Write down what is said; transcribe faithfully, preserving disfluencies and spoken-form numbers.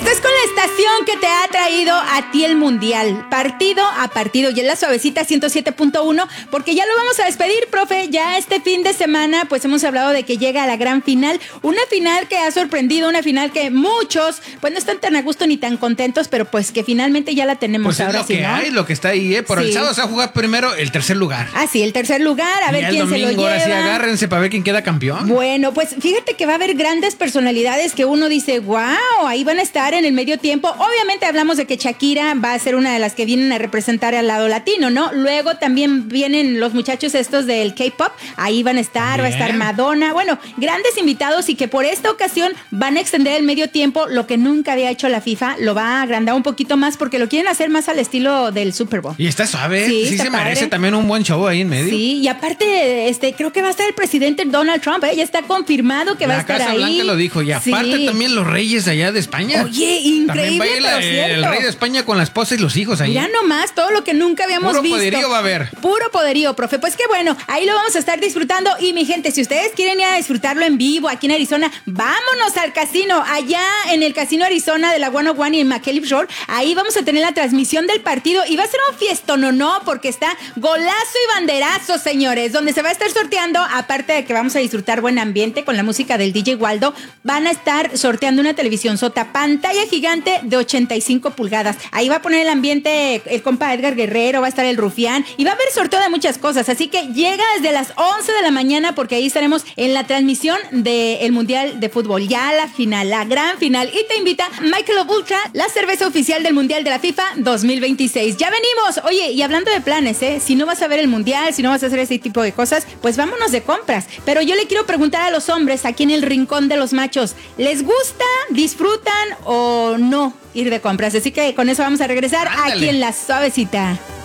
Esto es con la estación que te ha traído a ti el Mundial, partido a partido, y en la suavecita ciento siete punto uno, porque ya lo vamos a despedir, profe. Ya este fin de semana pues hemos hablado de que llega a la gran final, una final que ha sorprendido, una final que muchos pues no están tan a gusto ni tan contentos, pero pues que finalmente ya la tenemos. Pues ahora es lo sí, que ¿no? hay, lo que está ahí, ¿eh? Por Sí. el sábado se va a jugar primero el tercer lugar. Ah, sí, el tercer lugar, a Y ver el quién domingo, se lo lleva. ahora sí, agárrense para ver quién queda campeón. Bueno, pues fíjate que va a haber grandes personalidades que uno dice, wow, ahí van a estar en el medio tiempo. Obviamente hablamos de que Shakira va a ser una de las que vienen a representar al lado latino, ¿no? Luego también vienen los muchachos estos del K-pop, ahí van a estar, Bien. va a estar Madonna. Bueno, grandes invitados, y que por esta ocasión van a extender el medio tiempo, lo que nunca había hecho la FIFA, lo va a agrandar un poquito más porque lo quieren hacer más al estilo del Super Bowl. Y está suave, Sí, sí, está se padre. merece también un buen show ahí en medio. Sí, y aparte, este, creo que va a estar el presidente Donald Trump, ¿eh? Ya está confirmado que La va a estar Casa ahí. Blanca lo dijo, y aparte Sí. también los reyes allá de España. Oye, increíble, También va a ir la- pero cierto. el rey de España con la esposa y los hijos ahí. Mira nomás todo lo que nunca habíamos Puro visto. poderío va a haber. Puro poderío, profe. Pues qué bueno, ahí lo vamos a estar disfrutando. Y mi gente, si ustedes quieren ir a disfrutarlo en vivo aquí en Arizona, vámonos al casino. Allá en el Casino Arizona de la ciento uno y en McKellips Road, ahí vamos a tener la transmisión del partido. Y va a ser un fiestón, ¿no? no Porque está golazo y banderazo, señores, donde se va a estar sorteando, aparte de que vamos a disfrutar buen ambiente con la música del D J Waldo, van a estar sorteando una televisión sota, pantalla gigante de ochenta y cinco pulgadas. Ahí va a poner el ambiente el compa Edgar Guerrero, va a estar el Rufián, y va a haber sorteo de muchas cosas, así que llega desde las once de la mañana, porque ahí estaremos en la transmisión del Mundial de Fútbol, ya la final, la gran final, y te invita Michelob Ultra, la cerveza oficial del Mundial de la FIFA dos mil veintiséis. Ya venimos. Oye, y hablando de planes, ¿eh? Si no vas a ver el Mundial, si no vas a hacer ese tipo de cosas, pues vámonos de compras. Pero yo le quiero preguntar a los hombres aquí en el Rincón de los Machos, ¿les gusta, disfrutan o no ir de compras? Así que con eso vamos a regresar. Ándale. Aquí en La Suavecita.